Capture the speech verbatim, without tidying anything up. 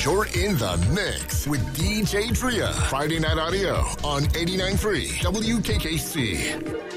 You're in the mix with D J Tria. Friday Night Audio on eighty-nine point three W K K C.